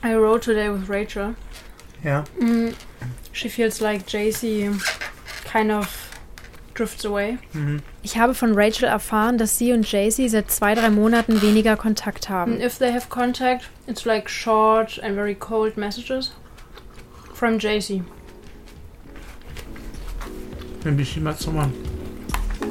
I wrote today with Rachel. Ja. She feels like JC kind of drifts away. Ich habe von Rachel erfahren, dass sie und JC seit 2-3 Monaten weniger Kontakt haben. And if they have contact, it's like short and very cold messages from JC. Maybe she met someone.